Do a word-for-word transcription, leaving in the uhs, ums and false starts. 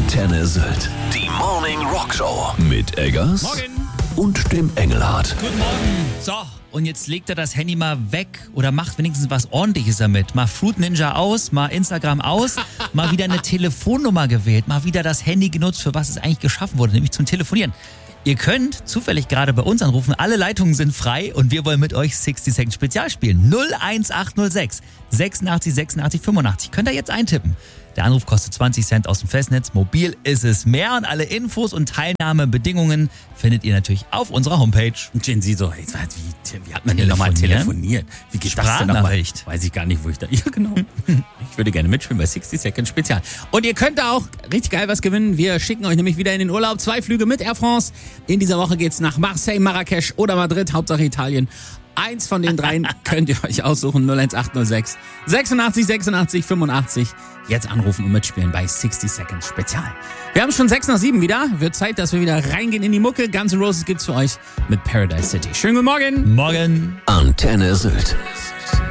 Antenne Sylt. Die Morning Rock Show. Mit Eggers. Morgen. Und dem Engelhardt. Guten Morgen. So, und jetzt legt er das Handy mal weg oder macht wenigstens was Ordentliches damit. Mal Fruit Ninja aus, mal Instagram aus, mal wieder eine Telefonnummer gewählt, mal wieder das Handy genutzt, für was es eigentlich geschaffen wurde, nämlich zum Telefonieren. Ihr könnt zufällig gerade bei uns anrufen, alle Leitungen sind frei und wir wollen mit euch sixty Second Spezial spielen. null eins acht null sechs sechsundachtzig sechsundachtzig fünfundachtzig. Könnt ihr jetzt eintippen. Der Anruf kostet zwanzig Cent aus dem Festnetz. Mobil ist es mehr und alle Infos und Teilnahmebedingungen findet ihr natürlich auf unserer Homepage. Gen Z so, hey, wie, wie hat man denn nochmal telefoniert? Wie geht das denn nochmal? Weiß ich gar nicht, wo ich da... Ja, genau. Ich würde gerne mitspielen bei sixty Second Spezial. Und ihr könnt da auch richtig geil was gewinnen. Wir schicken euch nämlich wieder in den Urlaub. Zwei Flüge mit Air France. In dieser Woche geht's nach Marseille, Marrakesch oder Madrid. Hauptsache Italien. Eins von den dreien könnt ihr euch aussuchen. null eins acht null sechs sechsundachtzig sechsundachtzig fünfundachtzig. Jetzt anrufen und mitspielen bei sixty Second Spezial. Wir haben schon sechs nach sieben wieder. Wird Zeit, dass wir wieder reingehen in die Mucke. Guns N' Roses gibt's für euch mit Paradise City. Schönen guten Morgen. Morgen. Antenne Sylt.